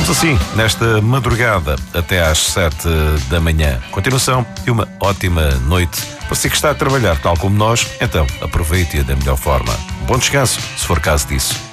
Vamos assim, nesta madrugada até às 7 da manhã. Continuação de uma ótima noite. Para si que está a trabalhar tal como nós, então aproveite-a da melhor forma. Bom descanso, se for caso disso.